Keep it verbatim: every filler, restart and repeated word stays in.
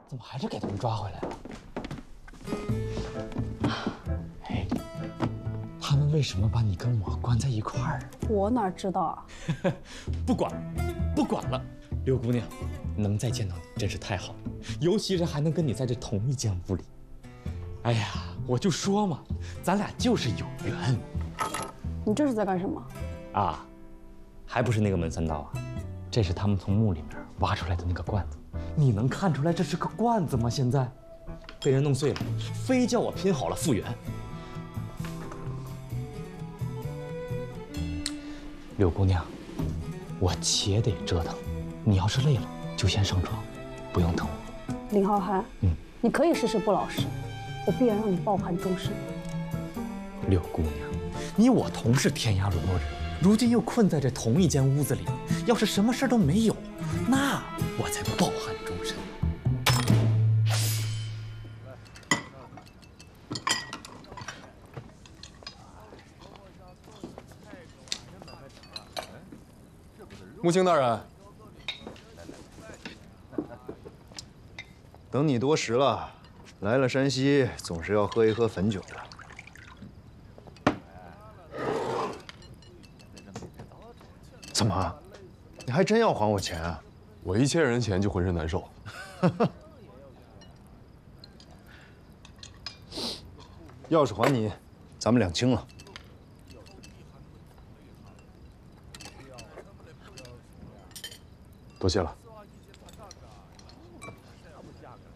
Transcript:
怎么还是给他们抓回来了？哎，他们为什么把你跟我关在一块儿？ 我哪知道啊？ 不管，不管了，刘姑娘，能再见到你真是太好了，尤其是还能跟你在这同一间屋里。哎呀，我就说嘛，咱俩就是有缘。 你这是在干什么？ 啊，还不是那个门三道啊？这是他们从墓里面挖出来的那个罐子，你能看出来这是个罐子吗？现在被人弄碎了，非叫我拼好了复原。柳姑娘，我且得折腾，你要是累了就先上床，不用等我。 林浩涵， 嗯， 你可以试试不老实，我必然让你抱憾终身。 柳姑娘，你我同是天涯沦落人，如今又困在这同一间屋子里，要是什么事都没有，那我才抱憾终身。 穆青大人， 等你多时了，来了山西总是要喝一喝汾酒的。怎么，你还真要还我钱啊？ 我一欠人钱就浑身难受。 钥匙还你，咱们两清了。 多谢了。